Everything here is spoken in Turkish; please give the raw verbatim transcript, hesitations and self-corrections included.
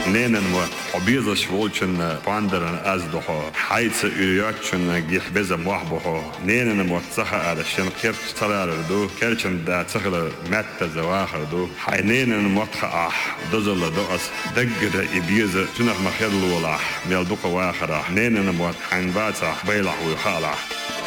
nenen mo obiza shvolchen panderen az doho haytsa üriyatchen gih beza mahboho nenen mo tsaha ala shen kirch tarar do kerchen da tsahla matta zawahar do haynenen motha ah dozalla do as daggada ibiza tunah makhadlu wala mel duqa wakhara nenen mo hanbata bayla wa khala